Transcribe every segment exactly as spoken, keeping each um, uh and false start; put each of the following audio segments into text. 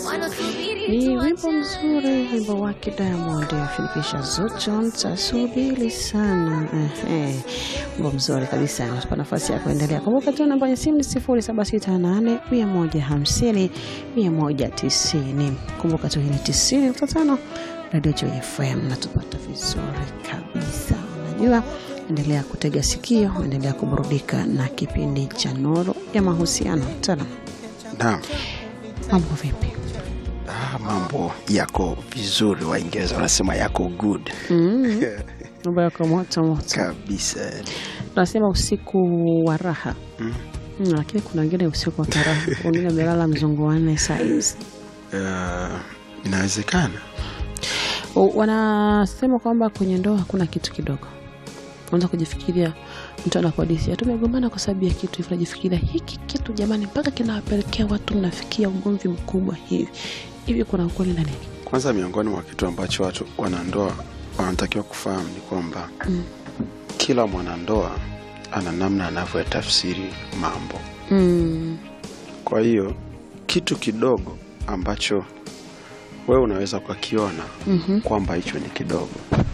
Ni wimbo mzuri, wimbo wake Diamond afinikisha Zuchu, nitasubiri sana. Eh, eh. Wimbo mzuri kabisa, unatupa nafasi ya kuendelea. Kumbuka tu namba ya simu ni sifuri saba sita nane mia moja hamsini mia moja tisini. Kumbuka tu hii ni tisini nukta tano Radio Joy F M, natupata vizuri kabisa. Unajua, endelea kutega sikio, endelea kuburudika na kipindi cha Nuru ya Mahusiano. Tana. Naam. Mambo vipi? Ah, mambo yako vizuri, Waingereza wanasema yako good. Mm. Mambo yako moto moto kabisa. Tunasema usiku wa raha. Mm. Mm, lakini kuna wengine usiku wa raha. Wengine wamelala mzunguane saa hizi. Uh, inawezekana. Wanasema kwamba kwenye ndoa hakuna kitu kidogo. Unaweza kujifikiria mtu anakuhadithia tumegombana kwa sababu ya kitu hivi, unajifikiria hiki kitu jamani mpaka kinawapelekea watu mnafikia ugomvi mkubwa hivi. Hivi kuna ukweli ndani? Kwanza, miongoni mwa kitu ambacho watu wanandoa wanatakiwa kufahamu ni kwamba mm. kila mwanandoa ana namna anavyotafsiri mambo. Mm. Kwa hiyo kitu kidogo ambacho wewe unaweza kukiona mm-hmm. kwamba hicho ni kidogo,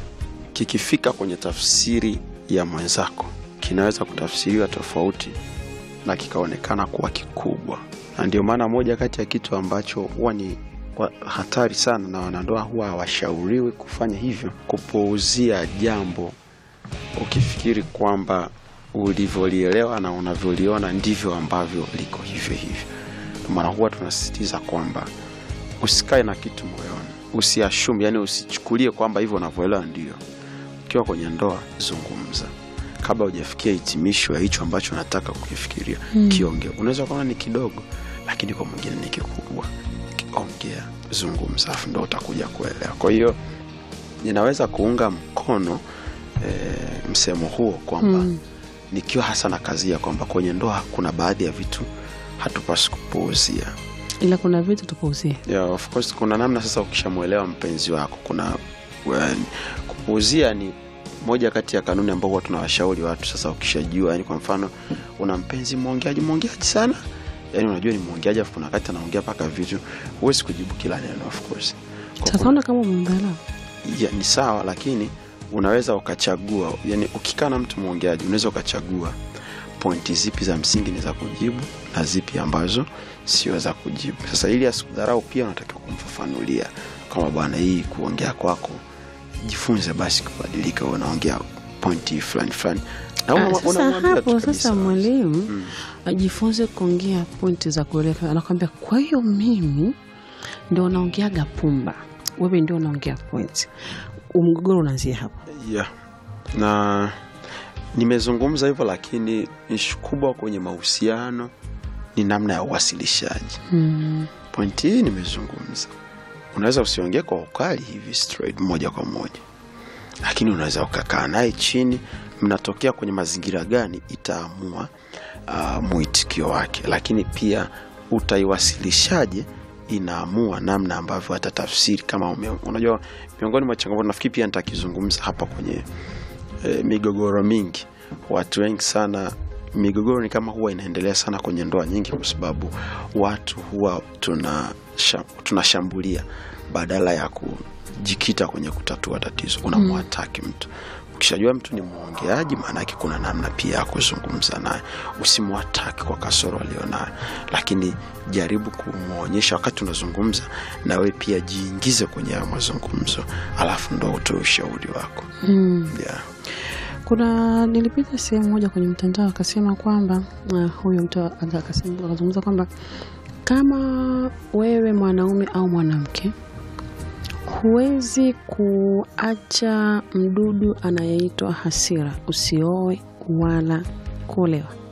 kikifika kwenye tafsiri ya mwenzako kinaweza kutafsiriwa tofauti na kikaonekana kuwa kikubwa. Na ndio maana moja kati ya kitu ambacho huwa ni hatari sana na wanandoa huwa hawashauriwi kufanya hivyo, kupuuzia jambo ukifikiri kwamba ulivyolielewa na unavyoliona ndivyo ambavyo liko hivyo hivyo. Maana huwa tunasisitiza kwamba usikae na kitu moyoni, usiashumu, yani usichukulie kwamba hivyo unavyoelewa ndio. Ukiwa kwenye ndoa, zungumza kabla hujafikia hitimisho ya hicho ambacho unataka kukifikiria. Mm. Kiongea. Unaweza kuona ni kidogo, lakini kwa mwingine ni kikubwa. Ongea, zungumza, afu ndio utakuja kuelewa. Kwa hiyo ninaweza kuunga mkono e, msemo huo kwamba mm. nikiwa hasa na kazi ya kwamba kwenye ndoa kuna baadhi ya vitu hatupaswi kupuuzia. Ila kuna vitu tupuuzie. Yeah, of course kuna namna. Sasa ukishamuelewa mpenzi wako, kuna well, kupuuzia ni moja kati ya kanuni ambazo watu tunawashauri watu. Sasa ukishajua, yani kwa mfano una mpenzi muongeaji muongeaji sana, yani unajua ni muongeaji, afu kuna wakati anaongea paka vitu huwezi kujibu kila neno of course. Sasa una kama muungana ya ni sawa, lakini unaweza ukachagua, yani ukikaa na mtu muongeaji unaweza ukachagua pointi zipi za msingi ni za kujibu na zipi ambazo sio za kujibu. Sasa ili asikudharau pia unatakiwa kumfafanulia kama bwana, hii kuongea kwako jifunze basi kubadilika, unaongea pointi fulani fulani. Na unamwambia hapo sasa mwalimu mm. ajifunze kuongea pointi za kueleweka. Anakuambia kwa hiyo mimi ndio naongeaga pumba, wewe ndio unaongea pointi. Umgogoro unaanzia hapo. Yeah. Na nimezungumza hivyo, lakini ishu kubwa kwenye mahusiano ni namna ya uwasilishaji. Mm. Pointi hii nimezungumza. Unaweza usiongee kwa ukali hivi straight moja kwa moja, lakini unaweza ukakaa naye chini, mnatokea kwenye mazingira gani itaamua uh, muitikio wake. Lakini pia utaiwasilishaje inaamua namna ambavyo atatafsiri. Kama ume, unajua miongoni mwa changamoto nafikiri pia nitakizungumza hapa kwenye e, migogoro mingi. Watu wengi sana, migogoro ni kama huwa inaendelea sana kwenye ndoa nyingi kwa sababu watu huwa tuna tunashambulia badala ya kujikita kwenye kutatua tatizo. Unamwataki mtu. Ukishajua mtu ni muongeaji, maana yake kuna namna pia ya kuzungumza naye. Usimwataki kwa kasoro alionayo, lakini jaribu kumuonyesha wakati unazungumza na wewe pia jiingize kwenye mazungumzo, alafu ndio utoe ushauri wako. Mm. Yeah. Kuna nilipita sehemu moja kwenye mtandao akasema kwamba uh, huyo mtu akasema akazungumza kwamba kama wewe mwanaume au mwanamke huwezi kuacha mdudu anayeitwa hasira, usioe wala kuolewa.